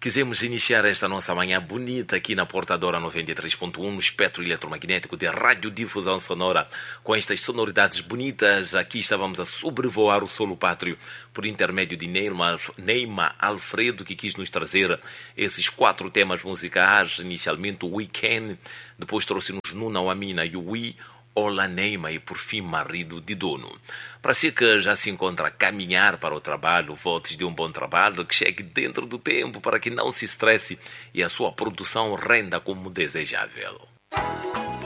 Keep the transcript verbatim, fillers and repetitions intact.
Quisemos iniciar esta nossa manhã bonita aqui na Portadora noventa e três ponto um, no espectro eletromagnético de radiodifusão sonora, com estas sonoridades bonitas. Aqui estávamos a sobrevoar o solo pátrio por intermédio de Neima, Neima Alfredo, que quis nos trazer esses quatro temas musicais. Inicialmente o Weekend, depois trouxe-nos Nuna Wamina e o We, Olá Neima e por fim Marido de Dono. Para si que já se encontra a caminhar para o trabalho, votos de um bom trabalho, que chegue dentro do tempo para que não se estresse e a sua produção renda como desejável.